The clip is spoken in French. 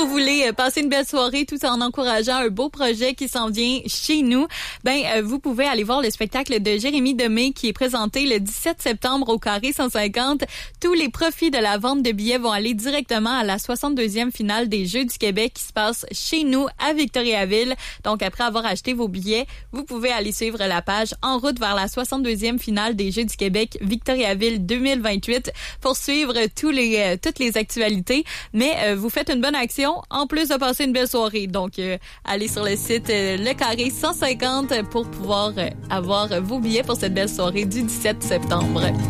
vous voulez passer une belle soirée tout en encourageant un beau projet qui s'en vient chez nous, vous pouvez aller voir le spectacle de Jérémy Demé qui est présenté le 17 septembre au Carré 150. Tous les profits de la vente de billets vont aller directement à la 62e finale des Jeux du Québec qui se passe chez nous à Victoriaville. Donc, après avoir acheté vos billets, vous pouvez aller suivre la page En route vers la 62e finale des Jeux du Québec Victoriaville 2028 pour suivre toutes les actualités. Mais vous faites une bonne action en plus de passer une belle soirée. Donc, allez sur le site Le Carré 150 pour pouvoir avoir vos billets pour cette belle soirée du 17 septembre.